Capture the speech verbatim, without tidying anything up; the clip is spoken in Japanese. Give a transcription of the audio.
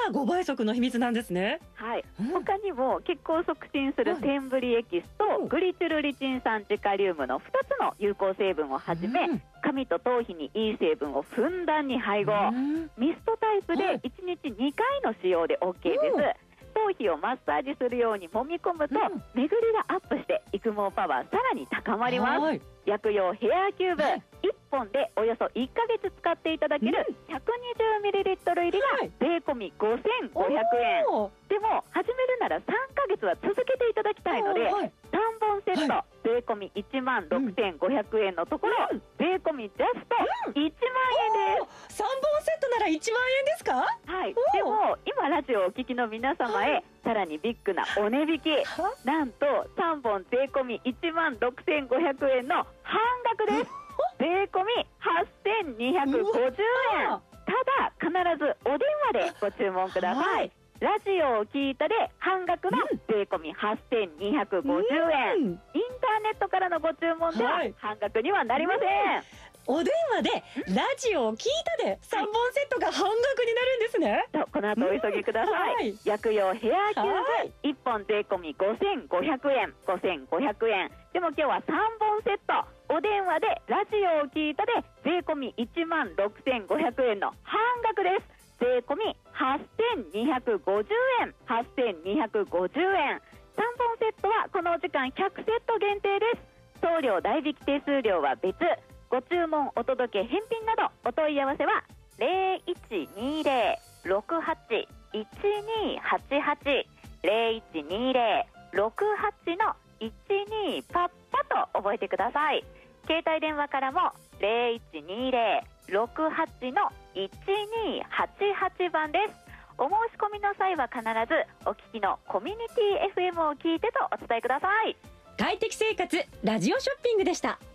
がごばい速の秘密なんですね。 はい、 うん、 他にも血行を促進するテンブリエキスとグリチュルリチン酸ジカリウムのふたつの有効成分をはじめ、うん、髪と頭皮にいい成分をふんだんに配合、うん、ミストタイプでいちにちにかいの使用で OK です、うん、頭皮をマッサージするように揉み込むと、うん、巡りがアップして育毛パワーさらに高まります。薬用ヘアキューブ、はい、いっぽんでおよそいっかげつ使っていただける ひゃくにじゅうミリリットル 入りが税込みごせんごひゃくえん、はい、でも始めるならさんかげつは続けていただきたいので、はい、さんぼんセット、はい、税込みいちまんろくせんごひゃくえんのところ、うん、税込みジャストいちまんえんです。 さんぼんセットならいちまんえんですか？ はい、でも今ラジオをお聞きの皆様へ、はい、さらにビッグなお値引き、なんとさんぼん税込みいちまんろくせんごひゃくえんの半額です。税込みはっせんにひゃくごじゅうえん。ただ必ずお電話でご注文ください、はい、ラジオを聞いたで半額の税込みはっせんにひゃくごじゅうえん、うん、インターネットからのご注文では半額にはなりません、はい、 お電話でラジオを聞いたでさんぼんセットが半額になるんですね。 とこの後お急ぎください、はい、薬用ヘアキューブいっぽん税込みごせんごひゃくえん、ごせんごひゃくえんでも今日はさんぼんセット、お電話でラジオを聞いたで税込みいちまんろくせんごひゃくえんの半額です。税込みはっせんにひゃくごじゅうえん、はっせんにひゃくごじゅうえん。さんぼんセットはこのお時間ひゃくセット限定です。送料代引き手数料は別。ご注文お届け返品などお問い合わせは ゼロいちにゼロ ろくはち いちにはちはち ゼロいちにゼロ ろくはち のいちにパッパと覚えてください。携帯電話からもゼロいちにゼロ ろくはち のいちにはちはちばんです。お申し込みの際は必ずお聞きのコミュニティ エフエム を聞いてとお伝えください。 快適生活ラジオショッピングでした。